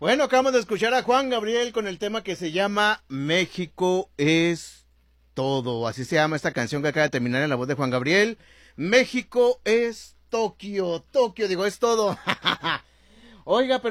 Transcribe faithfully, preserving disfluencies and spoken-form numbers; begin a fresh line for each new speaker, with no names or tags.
Bueno, acabamos de escuchar a Juan Gabriel con el tema que se llama México es todo. Así se llama esta canción que acaba de terminar en la voz de Juan Gabriel. México es Tokio. Tokio, digo, es todo. Oiga, pero